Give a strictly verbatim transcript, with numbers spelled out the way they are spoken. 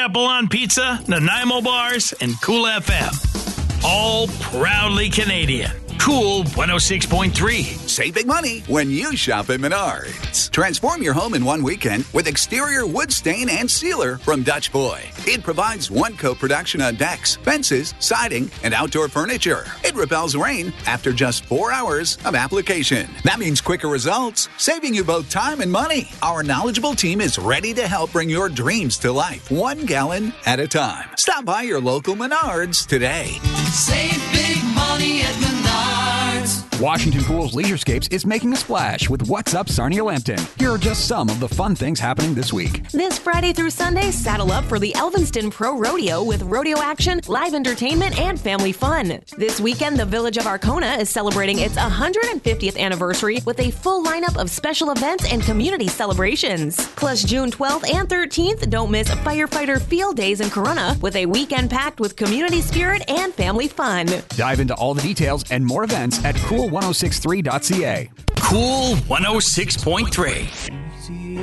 Pineapple on Pizza, Nanaimo Bars, and Cool F M. All proudly Canadian. Cool one oh six point three. Save big money when you shop at Menards. Transform your home in one weekend with exterior wood stain and sealer from Dutch Boy. It provides one-coat protection on decks, fences, siding, and outdoor furniture. It repels rain after just four hours of application. That means quicker results, saving you both time and money. Our knowledgeable team is ready to help bring your dreams to life, one gallon at a time. Stop by your local Menards today. Save big money at Menards. Washington Pools Leisurescapes is making a splash with What's Up Sarnia Lambton. Here are just some of the fun things happening this week. This Friday through Sunday, saddle up for the Elvinston Pro Rodeo with rodeo action, live entertainment, and family fun. This weekend, the Village of Arcona is celebrating its one hundred fiftieth anniversary with a full lineup of special events and community celebrations. Plus, June twelfth and thirteenth, don't miss Firefighter Field Days in Corunna with a weekend packed with community spirit and family fun. Dive into all the details and more events at cool ten sixty-three dot c a. Cool one oh six point three.